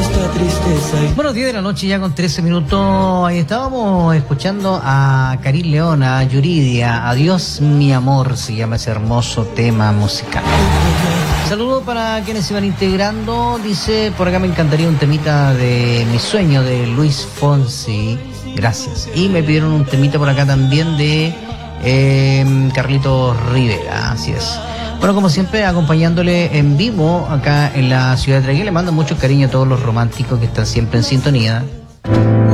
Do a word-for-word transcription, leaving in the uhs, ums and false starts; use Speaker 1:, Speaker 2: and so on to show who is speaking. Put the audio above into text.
Speaker 1: Bueno, diez de la noche ya con trece minutos. Ahí estábamos escuchando a Karin León, a Yuridia. Adiós mi amor, se llama ese hermoso tema musical. Saludos para quienes se van integrando. Dice, por acá me encantaría un temita de Mi Sueño de Luis Fonsi. Gracias. Y me pidieron un temita por acá también de eh, Carlitos Rivera. Así es. Bueno, como siempre, acompañándole en vivo acá en la ciudad de Traiguén. Le mando mucho cariño a todos los románticos que están siempre en sintonía.